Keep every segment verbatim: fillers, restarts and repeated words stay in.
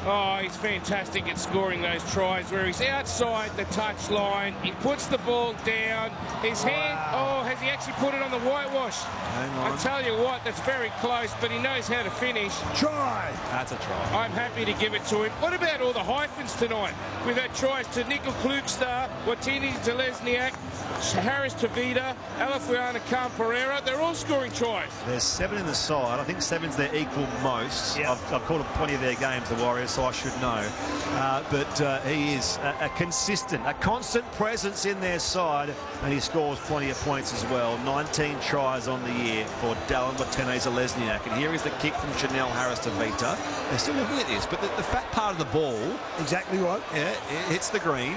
Oh, he's fantastic at scoring those tries where he's outside the touch line. He puts the ball down. His hand, Wow. oh, has he actually put it on the whitewash? Hang on. I tell you what, that's very close, but he knows how to finish. Try. That's a try. I'm happy to give it to him. What about all the hyphens tonight? We've had tries to Nickel Klugstar, Watini Zelezniak, Harris Tavita, Alafuana Camperera. They're all scoring tries. There's seven in the side. I think seven's their equal most. Yep. I've, I've called plenty of their games, the Warriors, so I should know. Uh, but uh, he is a, a consistent, a constant presence in their side, and he scores plenty of points as well. nineteen tries on the year for Dallin Watene-Zelezniak. And here is the kick from Chanel Harris Tavita. They're still looking at this, but the, the fat part of the ball, Exactly right. yeah, it hits the green.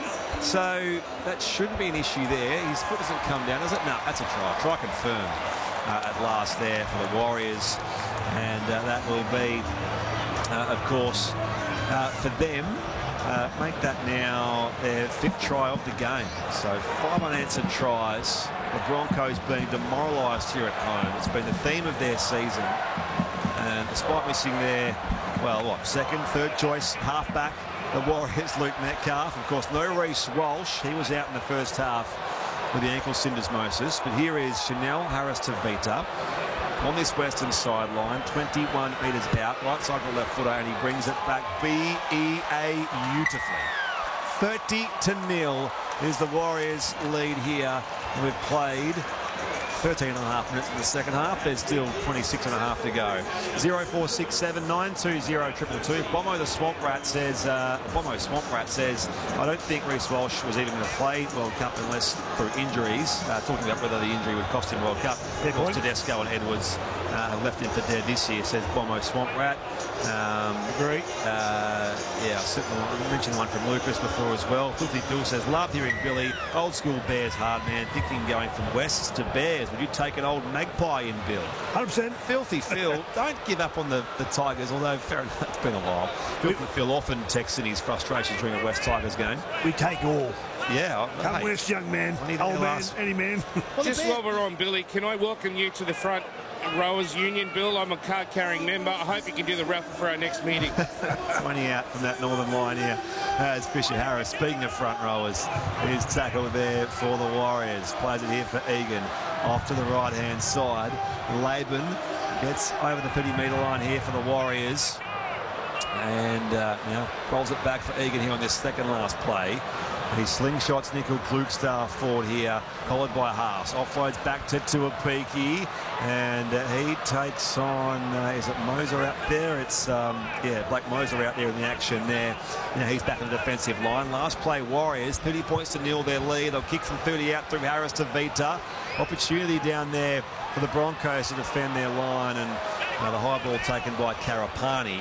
So that shouldn't be an issue there. His foot doesn't come down, does it? No, that's a try. Try confirmed uh, at last there for the Warriors. And uh, that will be, uh, of course, uh, for them, uh, make that now their fifth try of the game. So five unanswered tries. The Broncos being demoralised here at home. It's been the theme of their season. And despite missing their, well, what, second, third choice halfback, the Warriors, Luke Metcalf. Of course, no Reece Walsh. He was out in the first half with the ankle syndesmosis. But here is Chanel Harris Tavita on this western sideline, twenty-one metres out, right side of the left footer, and he brings it back B E A beautifully. thirty to nil is the Warriors' lead here. We've played thirteen and a half minutes in the second half. There's still twenty-six and a half to go. zero four six seven nine two zero two two two. Bomo the Swamp Rat says, uh, Bomo Swamp Rat says, I don't think Reece Walsh was even going to play World Cup unless through injuries. Uh, talking about whether the injury would cost him World Cup. Of course, Tedesco and Edwards uh, have left him for dead this year, says Bomo Swamp Rat. Um, Agree. uh, yeah, I mentioned one from Lucas before as well. Filthy Phil says, love hearing Billy. Old school Bears hard man, thinking going from Wests to Bears. Would you take an old Magpie in, Bill? one hundred percent. Filthy Phil, don't give up on the, the Tigers, although fair enough, it's been a while. Filthy Phil often texts in his frustration during a West Tigers game. We take all. Yeah. Come hey, West, young man. I need Old the man, last- any man. well, the Just Bears- while we're on, Billy, can I welcome you to the front rowers union, Bill? I'm a card-carrying member. I hope you can do the raffle for our next meeting. twenty out from that northern line here as Fisher Harris. Speaking of front rowers, his tackle there for the Warriors. Plays it here for Egan. Off to the right-hand side. Laban gets over the thirty metre line here for the Warriors. And uh, now rolls it back for Egan here on this second last play. He slingshots Nickel Klugstar forward here, followed by Haas. Offloads back to Tuapiki, and uh, he takes on, uh, is it Moser out there? It's, um, yeah, Blake Moser out there in the action there. Now he's back in the defensive line. Last play, Warriors, thirty points to nil their lead. They'll kick from thirty out through Harris Tavita. Opportunity down there for the Broncos to defend their line, and uh, the high ball taken by Karapani.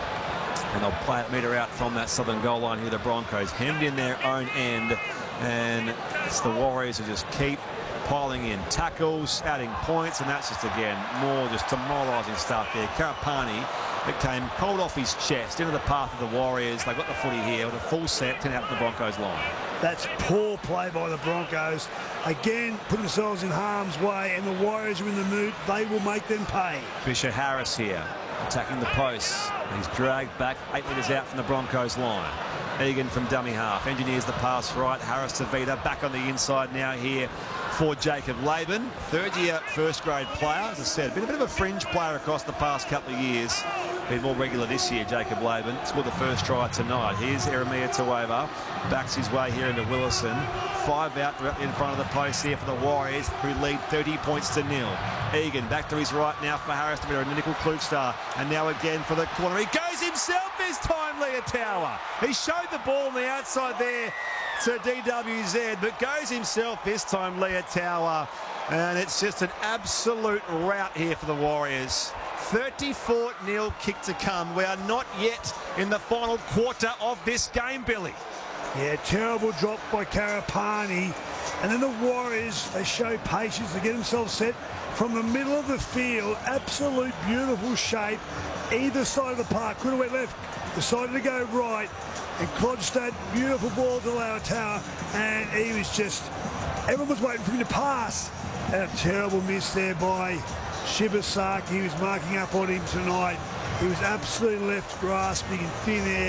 And they'll play it metre out from that southern goal line here, the Broncos. Hemmed in their own end. And it's the Warriors who just keep piling in tackles, adding points. And that's just, again, more just demoralising stuff there. Karapani, it came cold off his chest into the path of the Warriors. They've got the footy here with a full set, ten out of the Broncos line. That's poor play by the Broncos. Again, putting themselves in harm's way, and the Warriors are in the mood. They will make them pay. Fisher Harris here, attacking the posts. He's dragged back eight metres out from the Broncos line. Egan from dummy half. Engineers the pass right. Harris Tavita back on the inside now here for Jacob Laban. Third year first grade player, as I said. Been a bit of a fringe player across the past couple of years. Been more regular this year, Jacob Laban. Scored the first try tonight. Here's Eremia Tueva. Backs his way here into Willison. Five out directly in front of the post here for the Warriors, who lead thirty points to nil. Egan back to his right now for Harris to and Nickel Klugstar. And now again for the corner. He goes himself this time, Leotawa. He showed the ball on the outside there to D W Z, but goes himself this time, Leotawa. And it's just an absolute rout here for the Warriors. thirty-four nil kick to come. We are not yet in the final quarter of this game, Billy. Yeah, terrible drop by Karapani. And then the Warriors, they show patience to get themselves set from the middle of the field. Absolute beautiful shape. Either side of the park. Could have went left. Decided to go right. And Klodstad, beautiful ball to Leotawa. And he was just, everyone was waiting for him to pass. And a terrible miss there by Shibasaki. He was marking up on him tonight. He was absolutely left grasping in thin air.